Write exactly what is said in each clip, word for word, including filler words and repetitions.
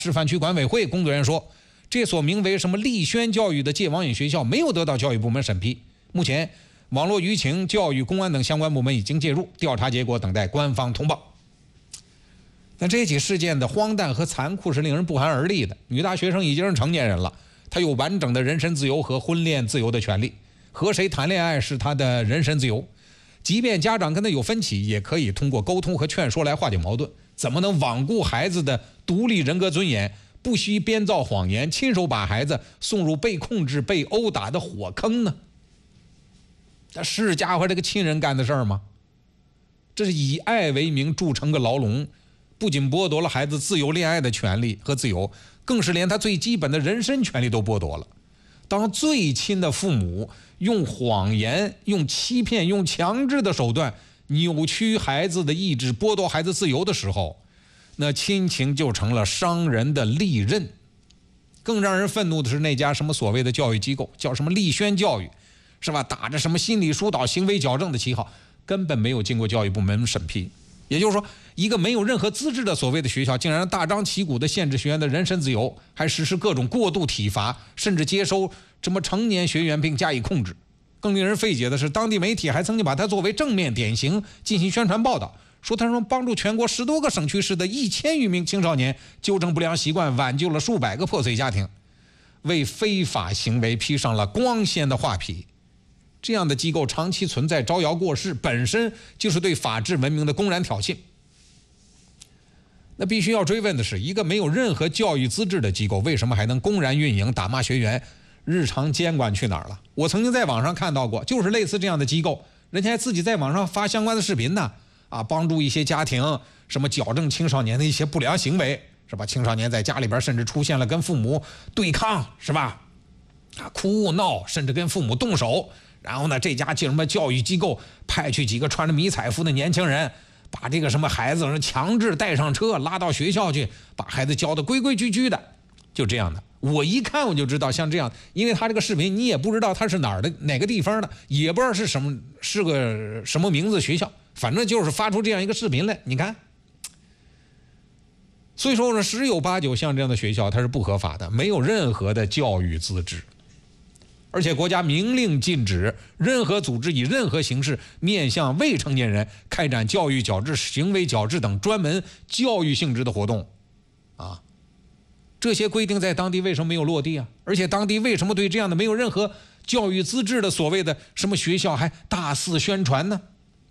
示范区管委会工作人员说，这所名为什么立轩教育的戒网瘾学校没有得到教育部门审批。目前，网络舆情、教育、公安等相关部门已经介入，调查结果等待官方通报。但这起事件的荒诞和残酷是令人不寒而栗的。女大学生已经是成年人了，她有完整的人身自由和婚恋自由的权利，和谁谈恋爱是她的人身自由。即便家长跟她有分歧，也可以通过沟通和劝说来化解矛盾。怎么能罔顾孩子的独立人格尊严，不惜编造谎言，亲手把孩子送入被控制、被殴打的火坑呢？这是家伙这个亲人干的事儿吗？这是以爱为名铸成个牢笼，不仅剥夺了孩子自由恋爱的权利和自由，更是连他最基本的人身权利都剥夺了。当最亲的父母用谎言、用欺骗、用强制的手段扭曲孩子的意志，剥夺孩子自由的时候，那亲情就成了商人的利刃。更让人愤怒的是那家什么所谓的教育机构，叫什么立轩教育，是吧？打着什么心理疏导、行为矫正的旗号，根本没有经过教育部门审批。也就是说，一个没有任何资质的所谓的学校，竟然大张旗鼓地限制学员的人身自由，还实施各种过度体罚，甚至接收什么成年学员并加以控制。更令人费解的是，当地媒体还曾经把它作为正面典型进行宣传报道，说他说帮助全国十多个省区市的一千余名青少年纠正不良习惯，挽救了数百个破碎家庭，为非法行为披上了光鲜的画皮。这样的机构长期存在，招摇过市，本身就是对法治文明的公然挑衅。那必须要追问的是，一个没有任何教育资质的机构，为什么还能公然运营、打骂学员？日常监管去哪儿了？我曾经在网上看到过，就是类似这样的机构，人家还自己在网上发相关的视频呢，啊，帮助一些家庭什么矫正青少年的一些不良行为，是吧？青少年在家里边甚至出现了跟父母对抗，是吧？啊，哭闹，甚至跟父母动手。然后呢，这家什么教育机构派去几个穿着迷彩服的年轻人，把这个什么孩子强制带上车，拉到学校去，把孩子教得规规矩矩的，就这样的。我一看我就知道，像这样，因为他这个视频你也不知道他是哪儿的哪个地方的，也不知道是什么是个什么名字学校，反正就是发出这样一个视频来，你看。所以说呢，十有八九像这样的学校它是不合法的，没有任何的教育资质。而且国家明令禁止任何组织以任何形式面向未成年人开展教育矫治、行为矫治等专门教育性质的活动，啊，这些规定在当地为什么没有落地啊？而且当地为什么对这样的没有任何教育资质的所谓的什么学校还大肆宣传呢？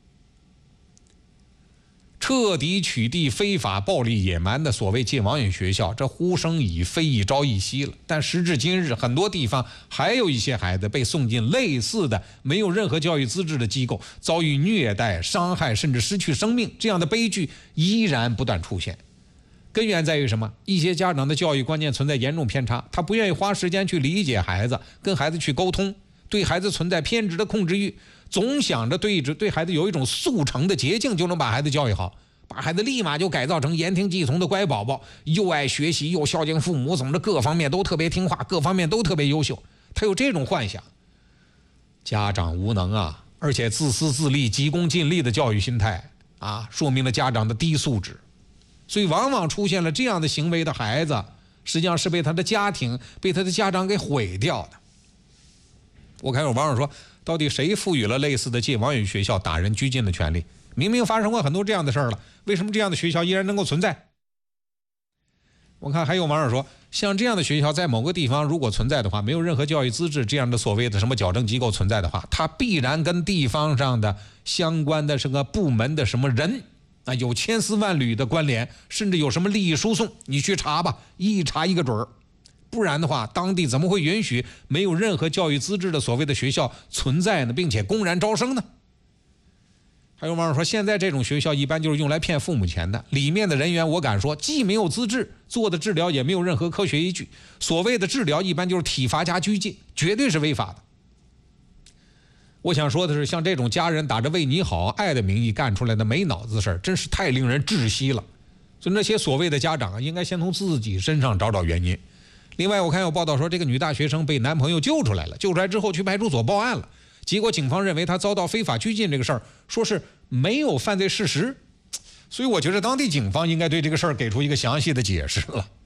彻底取缔非法、暴力、野蛮的所谓戒网瘾学校，这呼声已非一朝一夕了。但时至今日，很多地方还有一些孩子被送进类似的没有任何教育资质的机构，遭遇虐待、伤害，甚至失去生命，这样的悲剧依然不断出现。根源在于什么？一些家长的教育观念存在严重偏差，他不愿意花时间去理解孩子，跟孩子去沟通，对孩子存在偏执的控制欲，总想着对对孩子有一种速成的捷径就能把孩子教育好，把孩子立马就改造成言听计从的乖宝宝，又爱学习又孝敬父母，怎么着各方面都特别听话，各方面都特别优秀，他有这种幻想。家长无能啊，而且自私自利、急功近利的教育心态啊，说明了家长的低素质。所以往往出现了这样的行为的孩子，实际上是被他的家庭、被他的家长给毁掉的。我看有网友说，到底谁赋予了类似的戒网瘾学校打人拘禁的权利？明明发生过很多这样的事儿了，为什么这样的学校依然能够存在？我看还有网友说，像这样的学校在某个地方如果存在的话，没有任何教育资质，这样的所谓的什么矫正机构存在的话，它必然跟地方上的相关的这个部门的什么人啊有千丝万缕的关联，甚至有什么利益输送，你去查吧，一查一个准儿。不然的话，当地怎么会允许没有任何教育资质的所谓的学校存在呢，并且公然招生呢？还有网友说，现在这种学校一般就是用来骗父母钱的，里面的人员我敢说既没有资质，做的治疗也没有任何科学依据，所谓的治疗一般就是体罚加拘禁，绝对是违法的。我想说的是，像这种家人打着为你好、爱的名义干出来的没脑子的事儿，真是太令人窒息了。所以那些所谓的家长啊，应该先从自己身上找找原因。另外，我看有报道说，这个女大学生被男朋友救出来了，救出来之后去派出所报案了，结果警方认为她遭到非法拘禁这个事儿，说是没有犯罪事实，所以我觉得当地警方应该对这个事儿给出一个详细的解释了。